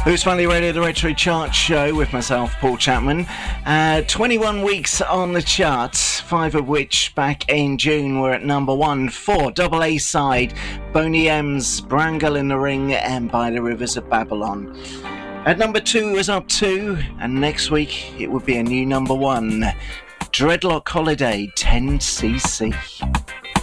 Who's Finally Radio, the Retro Chart Show with myself, Paul Chapman. 21 weeks on the charts, 5 of which back in June were at number 1 for double A side, Boney M's Brown Girl in the Ring and By the Rivers of Babylon. At number 2 was up 2, and next week it would be a new number 1, Dreadlock Holiday 10cc.